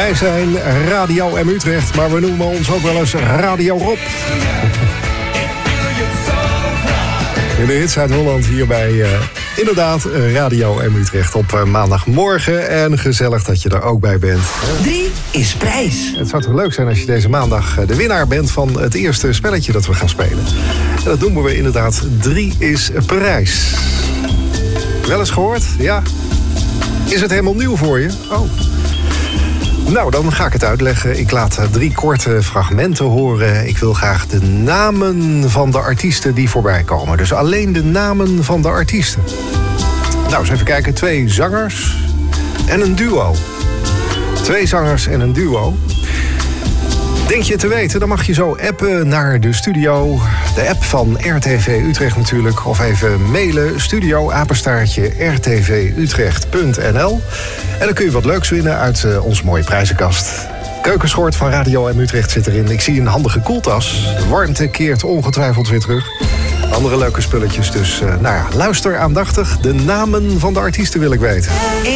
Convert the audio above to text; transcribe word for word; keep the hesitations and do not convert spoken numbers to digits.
Wij zijn Radio M Utrecht, maar we noemen ons ook wel eens Radio Rob. In de hits uit Holland hier bij uh, inderdaad Radio M Utrecht op uh, maandagmorgen. En gezellig dat je er ook bij bent. Drie is prijs. Het zou toch leuk zijn als je deze maandag de winnaar bent van het eerste spelletje dat we gaan spelen. En dat noemen we inderdaad Drie is prijs. Wel eens gehoord? Ja. Is het helemaal nieuw voor je? Oh. Nou, dan ga ik het uitleggen. Ik laat drie korte fragmenten horen. Ik wil graag de namen van de artiesten die voorbij komen. Dus alleen de namen van de artiesten. Nou, eens even kijken. Twee zangers en een duo. Twee zangers en een duo. Denk je te weten, dan mag je zo appen naar de studio. De app van R T V Utrecht natuurlijk. Of even mailen studio apenstaartje r t v utrecht punt n l. En dan kun je wat leuks winnen uit uh, onze mooie prijzenkast. Keukenschort van Radio M Utrecht zit erin. Ik zie een handige koeltas. De warmte keert ongetwijfeld weer terug. Andere leuke spulletjes. Dus uh, nou ja, luister aandachtig. De namen van de artiesten wil ik weten.